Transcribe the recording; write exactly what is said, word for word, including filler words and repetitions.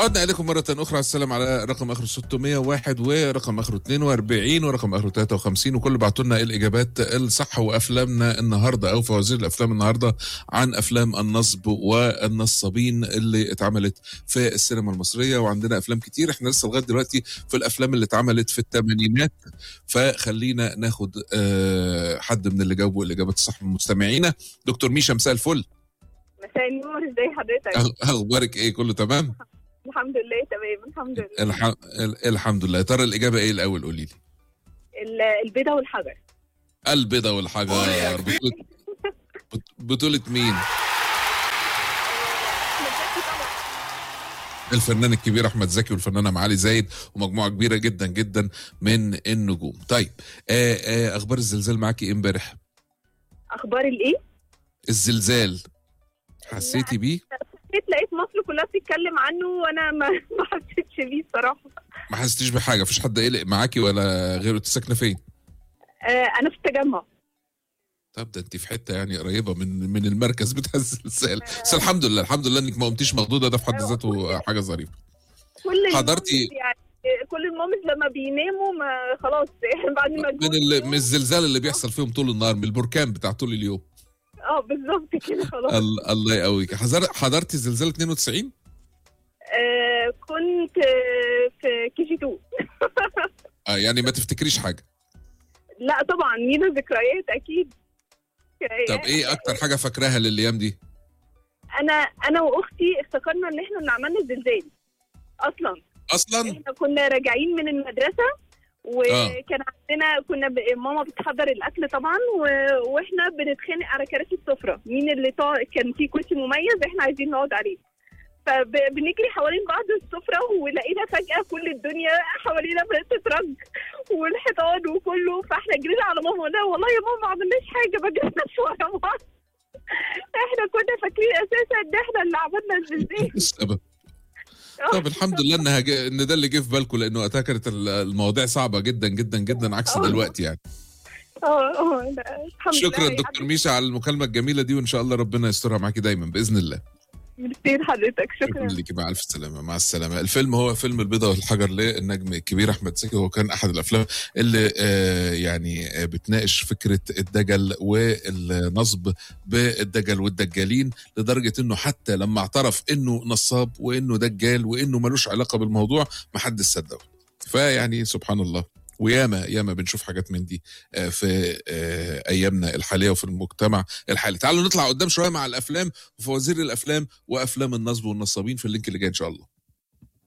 عدنا إليكم مرة أخرى. السلام على رقم آخره ستمائة وواحد ورقم آخره اثنين وأربعين ورقم آخره ثلاثة وخمسين، وكل بعتوا لنا الإجابات الصح. وأفلامنا النهاردة أو فوازير الأفلام النهاردة عن أفلام النصب والنصابين اللي اتعملت في السينما المصرية. وعندنا أفلام كتير، احنا لسه لغاية دلوقتي في الأفلام اللي اتعملت في الثمانينات، فخلينا ناخد أه حد من اللي جاوبوا الإجابات الصح من مستمعينا. دكتور ميشا، مساء الفل. مساء النور، ازي حضرتك؟ أخبارك إيه؟ كله تمام؟ الحمد لله تمام الحمد لله. الح... الحمد لله. ترى الإجابة إيه الأول؟ قولي لي. البيضة والحجر. البيضة والحجر. بطولة بطولة مين؟ الفنان الكبير أحمد زكي والفنانة معالي زايد ومجموعة كبيرة جدا جدا من النجوم. طيب آه آه أخبار الزلزال معاكي إيه امبارح؟ أخبار الإيه؟ الزلزال حسيتي بيه؟ لقيت مصر كلها بتتكلم عنه وانا ما ما حسيتش بيه الصراحه. ما حسيتيش بحاجه؟ مفيش حد قلق معاكي ولا غيره؟ انت ساكنه فين؟ آه انا في التجمع. طب ده انت في حته يعني قريبه من من المركز بتاع الزلزال. بس الحمد لله الحمد لله انك ما قمتيش مخضوضه، ده في حد ذاته حاجه ظريفه. كل حضرتي يعني كل المامز لما بيناموا ما خلاص بعد ما من من الزلزال اللي بيحصل فيهم طول النهار، من البركان بتاع طول اليوم. اه بالظبط كده خلاص. الله يقويك. حضرتي زلزال اثنين وتسعين؟ آه كنت في كي جي اتنين. اه يعني ما تفتكريش حاجه؟ لا طبعا لينا ذكريات اكيد. طب ايه اكتر حاجه فاكراها للايام دي؟ انا انا واختي افتكرنا ان احنا اللي عملنا الزلزال اصلا. اصلا احنا كنا راجعين من المدرسه وكان آه. عندنا كنا ب... ماما بتحضر الاكل طبعا و... واحنا بنتخانق على كراسي السفره، مين اللي طا... كان في كرسي مميز احنا عايزين نقعد عليه، فبنجري حوالين بعض السفره ولقينا فجاه كل الدنيا حوالينا بدات تترج والحيطان وكله، فاحنا جرينا على ماما وقلنا والله يا ماما ما عملناش حاجه، ما جبناش ورا بعض. احنا كنا فاكرين اساسا ان احنا اللي عملنا الزلزال. طب الحمد لله انها ج... ان ده اللي جه في بالكم، لانه وقتها كانت المواضيع صعبه جدا جدا جدا عكس دلوقتي يعني. اه اه الحمد لله. شكرا دكتور ميشا على المكالمه الجميله دي، وان شاء الله ربنا يسترها معاكي دايما باذن الله. ميرسي حضرتك، شكرا ليكي. مع الف سلامه. مع السلامه. الفيلم هو فيلم البيضة والحجر للنجم الكبير احمد زكي. هو كان احد الافلام اللي آه يعني آه بتناقش فكره الدجل والنصب بالدجل والدجالين، لدرجه انه حتى لما اعترف انه نصاب وانه دجال وانه ملوش علاقه بالموضوع ما حدش صدقه. فيعني سبحان الله، وياما ياما بنشوف حاجات من دي في ايامنا الحاليه وفي المجتمع الحالي. تعالوا نطلع قدام شويه مع الافلام وفوازير الافلام وافلام النصب والنصابين في اللينك اللي جاي ان شاء الله.